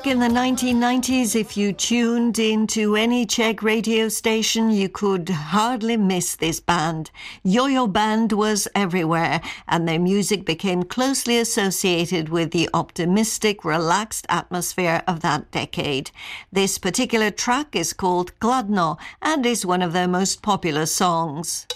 Back in the 1990s, if you tuned into any Czech radio station, you could hardly miss this band. Yo-Yo Band was everywhere, and their music became closely associated with the optimistic, relaxed atmosphere of that decade. This particular track is called Kladno and is one of their most popular songs.